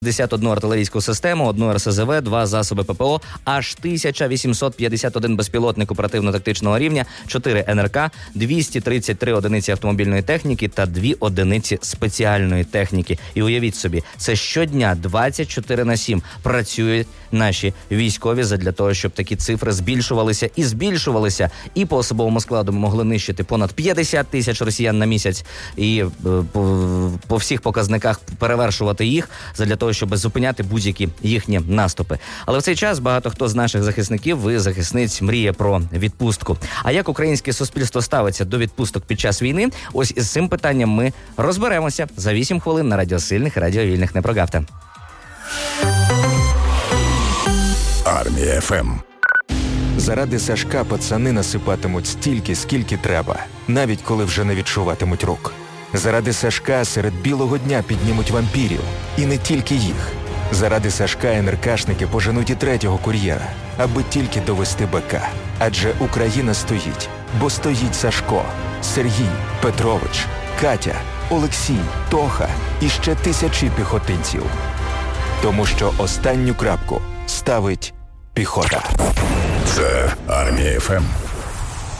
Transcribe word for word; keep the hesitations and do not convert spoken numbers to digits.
п'ятдесят одну артилерійську систему, одну ер ес зе ве, два засоби пе пе о, аж тисяча вісімсот п'ятдесят один безпілотник оперативно-тактичного рівня, чотири ен ер ка, двісті тридцять три одиниці автомобільної техніки та дві одиниці спеціальної техніки. І уявіть собі, це щодня двадцять чотири на сім працюють наші військові задля того, щоб такі цифри збільшувалися і збільшувалися. І по особовому складу ми могли нищити понад п'ятдесят тисяч росіян на місяць і е, по, по всіх показниках перевершувати їх задля того, щоб зупиняти будь-які їхні наступи. Але в цей час багато хто з наших захисників і захисниць мріє про відпустку. А як українське суспільство ставиться до відпусток під час війни? Ось із цим питанням ми розберемося за вісім хвилин на Радіо Сильних і Радіо Вільних. Не прогавте. Армія еф ем. Заради Сашка пацани насипатимуть стільки, скільки треба, навіть коли вже не відчуватимуть рук. Заради Сашка серед білого дня піднімуть вампірів. І не тільки їх. Заради Сашка ен ер кашники поженуть і третього кур'єра, аби тільки довести БК. Адже Україна стоїть, бо стоїть Сашко, Сергій, Петрович, Катя, Олексій, Тоха і ще тисячі піхотинців. Тому що останню крапку ставить піхота. Це Армія еф ем.